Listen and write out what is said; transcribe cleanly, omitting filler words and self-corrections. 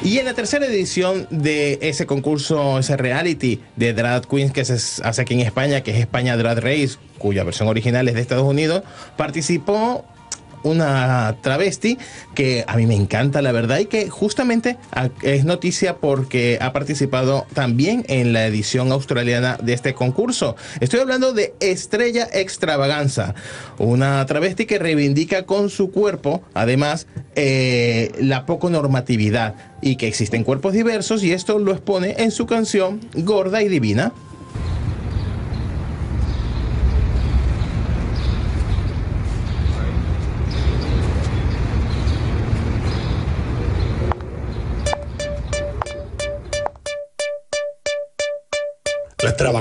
Y en la tercera edición de ese concurso, ese reality de Drag Queens que se hace aquí en España, que es España Drag Race, cuya versión original es de Estados Unidos, participó una travesti que a mí me encanta, la verdad, y que justamente es noticia porque ha participado también en la edición australiana de este concurso. Estoy hablando de Estrella Extravaganza, una travesti que reivindica con su cuerpo, además, la poco normatividad y que existen cuerpos diversos, y esto lo expone en su canción Gorda y Divina.